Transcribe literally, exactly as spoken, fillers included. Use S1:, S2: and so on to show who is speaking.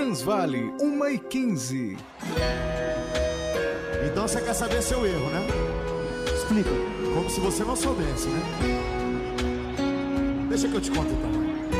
S1: Transvale, uma e quinze.
S2: Então você quer saber seu erro, né?
S3: Explica.
S2: Como se você não soubesse, né? Deixa que eu te conto então.